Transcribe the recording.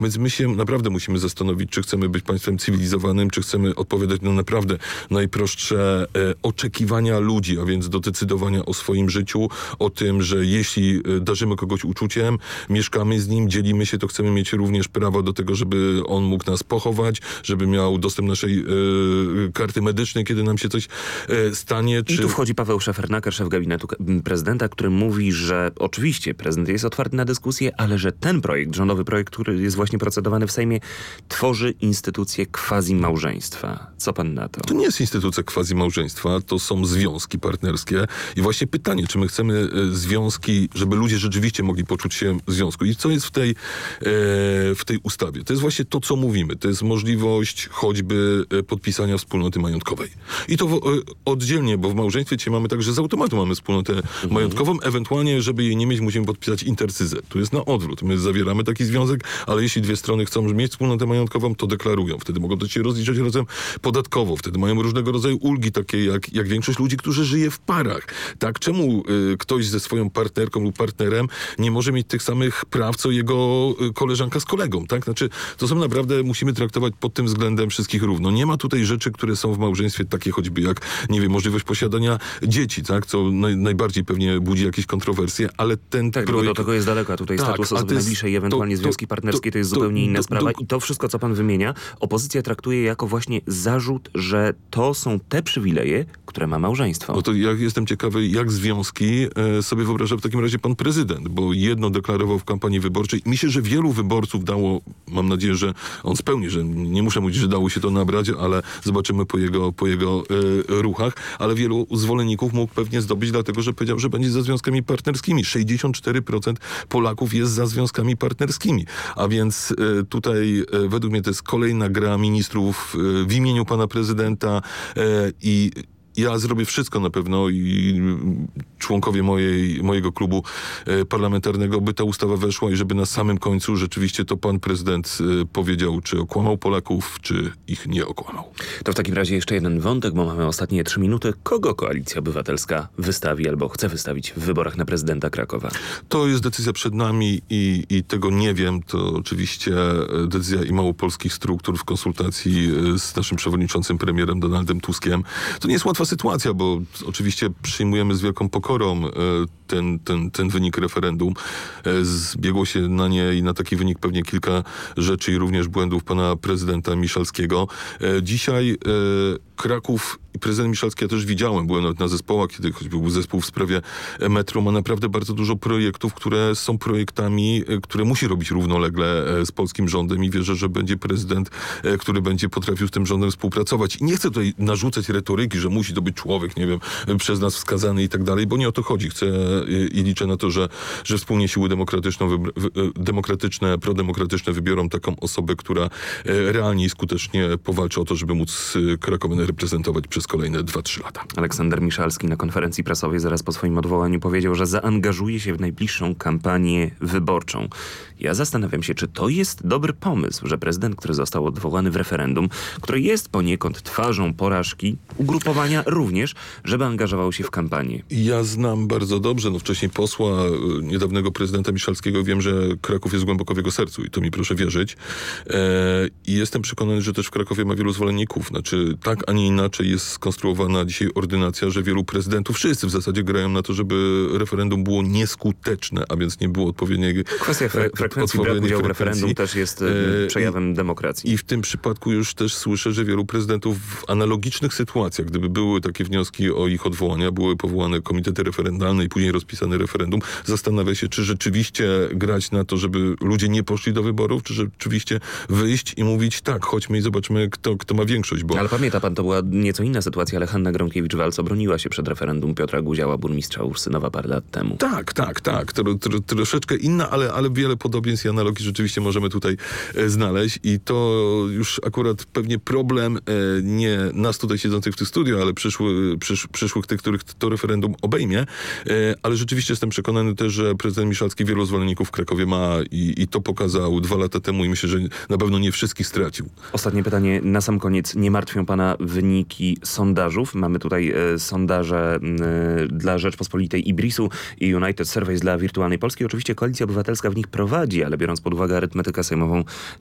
Więc my się naprawdę musimy zastanowić, czy chcemy być państwem cywilizowanym, czy chcemy odpowiadać na naprawdę najprostsze oczekiwania ludzi, a więc do decydowania o swoim życiu, o tym, że jeśli darzymy kogoś uczuciem, mieszkamy z nim, dzielimy się, to chcemy mieć również prawo do tego, żeby on mógł nas pochować, żeby miał dostęp do naszej karty medycznej, kiedy nam się coś stanie. I tu wchodzi Paweł Szefernaker, szef gabinetu prezydenta, który mówi, że oczywiście prezydent jest otwarty na dyskusję, ale że ten projekt, rządowy projekt, który jest właśnie procedowany w Sejmie, tworzy instytucję quasi-małżeństwa. Co pan na to? To nie jest instytucja quasi-małżeństwa, to są związki partnerskie i właśnie pytanie, czy my chcemy związki, żeby ludzie rzeczywiście mogli poczuć się w związku. I co jest w tej ustawie? To jest właśnie to, co mówimy. To jest możliwość choćby podpisania wspólnoty majątkowej. I to oddzielnie, bo w małżeństwie dzisiaj mamy tak, że z automatu mamy wspólnotę majątkową, ewentualnie, żeby jej nie mieć, musimy podpisać intercyzę. Tu jest na odwrót. My zawieramy taki związek, ale jeśli dwie strony chcą mieć wspólnotę majątkową, to deklarują. Wtedy mogą to się rozliczać razem podatkowo. Wtedy mają różnego rodzaju ulgi, takie jak większość ludzi, którzy żyje w parach. Tak? Czemu ktoś ze swoją partnerką lub partnerem nie może mieć tych samych praw, co jego koleżanka z kolegą? Tak? Znaczy, to są naprawdę, musimy traktować pod tym względem wszystkich równo. Nie ma tutaj rzeczy, które są w małżeństwie takie choćby jak, nie wiem, możliwość posiadania dzieci, tak? Co najbardziej pewnie budzi jakieś kontrowersje, ale ten projekt... do tego jest daleko, a tutaj status osoby najbliższej i ewentualnie związki partnerskie to jest zupełnie inna sprawa. I to wszystko, co pan wymienia, opozycja traktuje jako właśnie zarzut, że to są te przywileje, które ma małżeństwo. No to ja jestem ciekawy, jak związki sobie wyobraża w takim razie pan prezydent, bo jedno deklarował w kampanii wyborczej. Myślę, że wielu wyborców dało, mam nadzieję, że on spełni, że nie muszę mówić, że dało się to nabrać, ale zobaczymy po jego ruchach, ale wielu zwolenników mógł pewnie zdobyć, dlatego że powiedział, że będzie za związkami partnerskimi. 64% Polaków jest za związkami partnerskimi. A więc tutaj według mnie to jest kolejna gra ministrów w imieniu pana prezydenta i ja zrobię wszystko na pewno i członkowie mojego klubu parlamentarnego, by ta ustawa weszła i żeby na samym końcu rzeczywiście to pan prezydent powiedział, czy okłamał Polaków, czy ich nie okłamał. To w takim razie jeszcze jeden wątek, bo mamy ostatnie 3 minuty. Kogo Koalicja Obywatelska wystawi albo chce wystawić w wyborach na prezydenta Krakowa? To jest decyzja przed nami i tego nie wiem. To oczywiście decyzja i małopolskich struktur w konsultacji z naszym przewodniczącym premierem Donaldem Tuskiem. To nie jest łatwa sytuacja, bo oczywiście przyjmujemy z wielką pokorą ten wynik referendum. Zbiegło się na nie i na taki wynik pewnie kilka rzeczy i również błędów pana prezydenta Miszalskiego. Dzisiaj Kraków i prezydent Miszalski, ja też widziałem, byłem nawet na zespołach, kiedy choćby był zespół w sprawie metro, ma naprawdę bardzo dużo projektów, które są projektami, które musi robić równolegle z polskim rządem i wierzę, że będzie prezydent, który będzie potrafił z tym rządem współpracować. I nie chcę tutaj narzucać retoryki, że musi to być człowiek, nie wiem, przez nas wskazany i tak dalej, bo nie o to chodzi. Chcę i liczę na to, że wspólnie siły demokratyczne, prodemokratyczne wybiorą taką osobę, która realnie i skutecznie powalczy o to, żeby móc Krakowę reprezentować przez kolejne 2-3 lata. Aleksander Miszalski na konferencji prasowej zaraz po swoim odwołaniu powiedział, że zaangażuje się w najbliższą kampanię wyborczą. Ja zastanawiam się, czy to jest dobry pomysł, że prezydent, który został odwołany w referendum, który jest poniekąd twarzą porażki, ugrupowania również, żeby angażował się w kampanię. Ja znam bardzo dobrze, wcześniej posła, niedawnego prezydenta Miszalskiego, wiem, że Kraków jest głęboko w jego sercu i to mi proszę wierzyć. I jestem przekonany, że też w Krakowie ma wielu zwolenników. Znaczy, tak, a nie inaczej jest skonstruowana dzisiaj ordynacja, że wielu prezydentów, wszyscy w zasadzie grają na to, żeby referendum było nieskuteczne, a więc nie było odpowiedniej... Kwestia frekwencji, brak udziału w referendum też jest przejawem demokracji. I w tym przypadku już też słyszę, że wielu prezydentów w analogicznych sytuacjach, gdyby były takie wnioski o ich odwołania, były powołane komitety referendalne i później rozpisane referendum, zastanawia się, czy rzeczywiście grać na to, żeby ludzie nie poszli do wyborów, czy rzeczywiście wyjść i mówić tak, chodźmy i zobaczmy, kto ma większość. Bo... Ale pamięta pan, to była nieco inna sytuacja, ale Hanna Gronkiewicz-Waltz obroniła się przed referendum Piotra Guziała, burmistrza Ursynowa parę lat temu. Tak. Troszeczkę inna, ale wiele podobieństw i analogii rzeczywiście możemy tutaj znaleźć i to już akurat pewnie problem nie nas tutaj siedzących w tym studiu, ale przyszłych tych, których to referendum obejmie, ale rzeczywiście jestem przekonany też, że prezydent Miszalski wielu zwolenników w Krakowie ma i to pokazał 2 lata temu i myślę, że na pewno nie wszystkich stracił. Ostatnie pytanie na sam koniec. Nie martwią pana wyniki sondażów. Mamy tutaj sondaże dla Rzeczpospolitej Ibrisu i United Surveys dla Wirtualnej Polski. Oczywiście Koalicja Obywatelska w nich prowadzi, ale biorąc pod uwagę arytmetykę sejmową,